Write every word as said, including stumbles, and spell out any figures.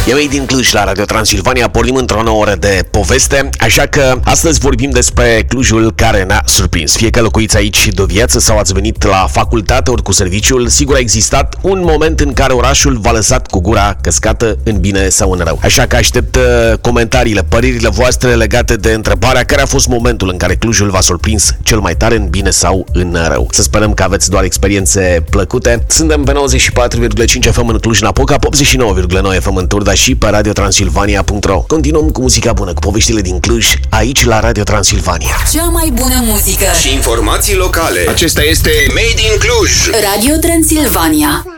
E Made in Cluj la Radio Transilvania, pornim într-o nouă oră de poveste, așa că astăzi vorbim despre Clujul care ne-a surprins. Fie că locuiți aici de o viață sau ați venit la facultate ori cu serviciul, sigur a existat un moment în care orașul v-a lăsat cu gura căscată în bine sau în rău. Așa că aștept comentariile, părerile voastre legate de întrebarea care a fost momentul în care Clujul v-a surprins cel mai tare în bine sau în rău. Să sperăm că aveți doar experiențe plăcute. Suntem pe nouăzeci și patru virgulă cinci F M în Cluj-Napoca, optzeci și nouă virgulă nouă F M în Turda și pe radio transilvania punct ro. Continuăm cu muzica bună, cu poveștile din Cluj, aici la Radio Transilvania. Cea mai bună muzică și informații locale. Acesta este Made in Cluj. Radio Transilvania.